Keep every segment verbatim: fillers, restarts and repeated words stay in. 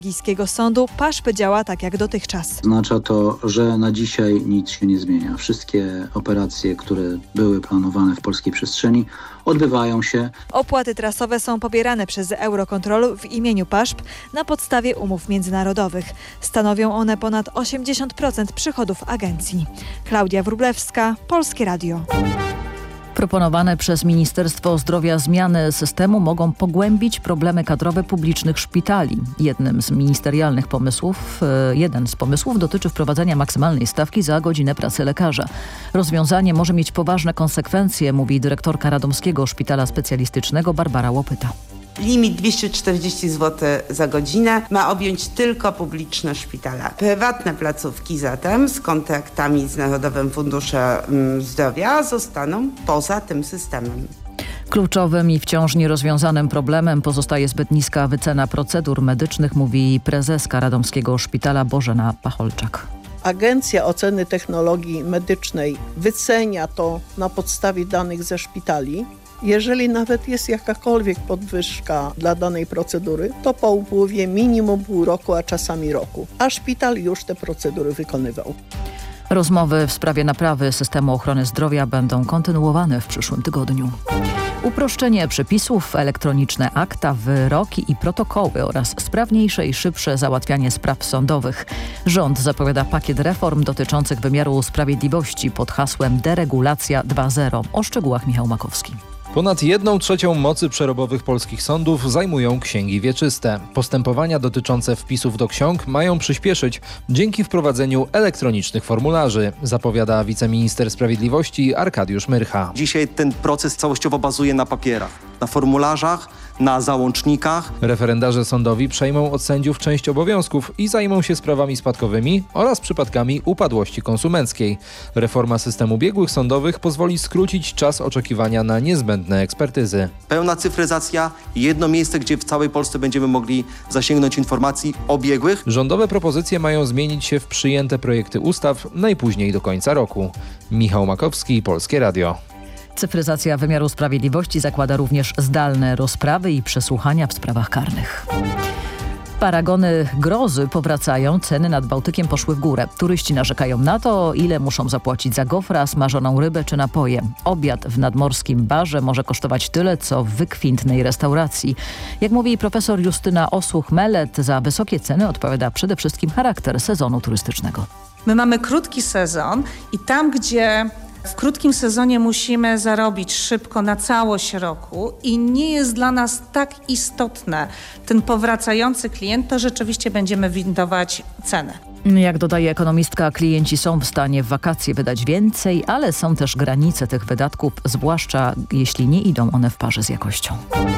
belgijskiego sądu paszp działa tak jak dotychczas. Oznacza to, że na dzisiaj nic się nie zmienia. Wszystkie operacje, które były planowane w polskiej przestrzeni, odbywają się. Opłaty trasowe są pobierane przez Eurocontrol w imieniu paszp na podstawie umów międzynarodowych. Stanowią one ponad osiemdziesiąt procent przychodów agencji. Klaudia Wróblewska, Polskie Radio. Proponowane przez Ministerstwo Zdrowia zmiany systemu mogą pogłębić problemy kadrowe publicznych szpitali. Jednym z ministerialnych pomysłów, jeden z pomysłów dotyczy wprowadzenia maksymalnej stawki za godzinę pracy lekarza. Rozwiązanie może mieć poważne konsekwencje, mówi dyrektorka Radomskiego Szpitala Specjalistycznego Barbara Łopyta. Limit dwieście czterdzieści złotych za godzinę ma objąć tylko publiczne szpitale. Prywatne placówki zatem z kontraktami z Narodowym Funduszem Zdrowia zostaną poza tym systemem. Kluczowym i wciąż nierozwiązanym problemem pozostaje zbyt niska wycena procedur medycznych, mówi prezeska Radomskiego Szpitala Bożena Pacholczak. Agencja Oceny Technologii Medycznej wycenia to na podstawie danych ze szpitali. Jeżeli nawet jest jakakolwiek podwyżka dla danej procedury, to po upływie minimum pół roku, a czasami roku, a szpital już te procedury wykonywał. Rozmowy w sprawie naprawy systemu ochrony zdrowia będą kontynuowane w przyszłym tygodniu. Uproszczenie przepisów, elektroniczne akta, wyroki i protokoły oraz sprawniejsze i szybsze załatwianie spraw sądowych. Rząd zapowiada pakiet reform dotyczących wymiaru sprawiedliwości pod hasłem Deregulacja dwa zero. O szczegółach Michał Makowski. Ponad jedną trzecią mocy przerobowych polskich sądów zajmują księgi wieczyste. Postępowania dotyczące wpisów do ksiąg mają przyspieszyć dzięki wprowadzeniu elektronicznych formularzy, zapowiada wiceminister sprawiedliwości Arkadiusz Myrcha. Dzisiaj ten proces całościowo bazuje na papierach, na formularzach, na załącznikach. Referendarze sądowi przejmą od sędziów część obowiązków i zajmą się sprawami spadkowymi oraz przypadkami upadłości konsumenckiej. Reforma systemu biegłych sądowych pozwoli skrócić czas oczekiwania na niezbędne ekspertyzy. Pełna cyfryzacja, jedno miejsce, gdzie w całej Polsce będziemy mogli zasięgnąć informacji o biegłych. Rządowe propozycje mają zmienić się w przyjęte projekty ustaw najpóźniej do końca roku. Michał Makowski, Polskie Radio. Cyfryzacja wymiaru sprawiedliwości zakłada również zdalne rozprawy i przesłuchania w sprawach karnych. Paragony grozy powracają, ceny nad Bałtykiem poszły w górę. Turyści narzekają na to, ile muszą zapłacić za gofra, smażoną rybę czy napoje. Obiad w nadmorskim barze może kosztować tyle, co w wykwintnej restauracji. Jak mówi profesor Justyna Osłuch-Melet, za wysokie ceny odpowiada przede wszystkim charakter sezonu turystycznego. My mamy krótki sezon i tam, gdzie w krótkim sezonie musimy zarobić szybko na całość roku i nie jest dla nas tak istotne ten powracający klient, to rzeczywiście będziemy windować cenę. Jak dodaje ekonomistka, klienci są w stanie w wakacje wydać więcej, ale są też granice tych wydatków, zwłaszcza jeśli nie idą one w parze z jakością.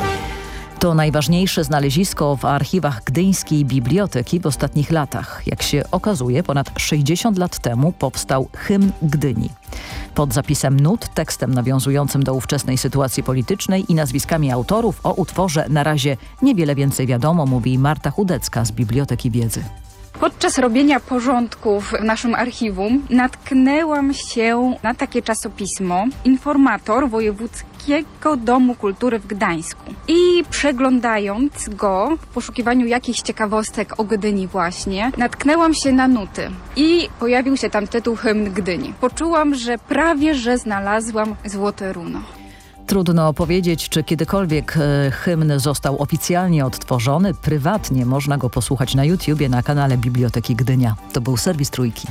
To najważniejsze znalezisko w archiwach Gdyńskiej Biblioteki w ostatnich latach. Jak się okazuje, ponad sześćdziesiąt lat temu powstał hymn Gdyni. Pod zapisem nut, tekstem nawiązującym do ówczesnej sytuacji politycznej i nazwiskami autorów o utworze na razie niewiele więcej wiadomo, mówi Marta Chudecka z Biblioteki Wiedzy. Podczas robienia porządków w naszym archiwum natknęłam się na takie czasopismo Informator Wojewódzkiego Domu Kultury w Gdańsku. I przeglądając go w poszukiwaniu jakichś ciekawostek o Gdyni właśnie, natknęłam się na nuty i pojawił się tam tytuł Hymn Gdyni. Poczułam, że prawie że znalazłam złote runo. Trudno powiedzieć, czy kiedykolwiek e, hymn został oficjalnie odtworzony. Prywatnie można go posłuchać na YouTubie na kanale Biblioteki Gdynia. To był serwis Trójki.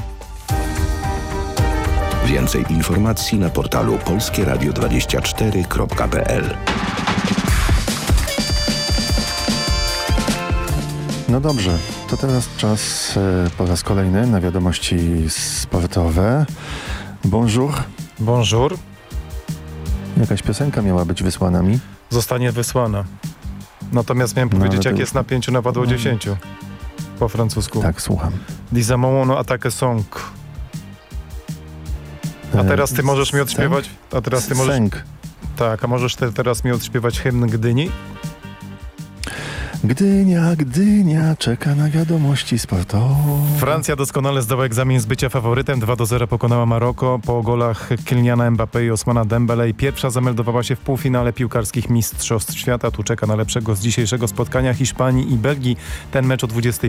Więcej informacji na portalu polskie radio dwadzieścia cztery kropka p l. No dobrze, to teraz czas e, po raz kolejny na wiadomości sportowe. Bonjour. Bonjour. Jakaś piosenka miała być wysłana mi? Zostanie wysłana. Natomiast miałem no, powiedzieć, jak to... jest na pięciu napadło no. dziesięciu. Po francusku. Tak, słucham. Dix amants attaque song. A teraz ty możesz mi odśpiewać... A teraz ty możesz... Sęk. Tak, a możesz ty teraz mi odśpiewać hymn Gdyni? Gdynia, Gdynia czeka na wiadomości sportowe. Francja doskonale zdała egzamin z bycia faworytem. dwa do zera pokonała Maroko po golach Kyliana Mbappé i Osmana Dembele i pierwsza zameldowała się w półfinale piłkarskich Mistrzostw Świata. Tu czeka na lepszego z dzisiejszego spotkania Hiszpanii i Belgii. Ten mecz o dwudziestej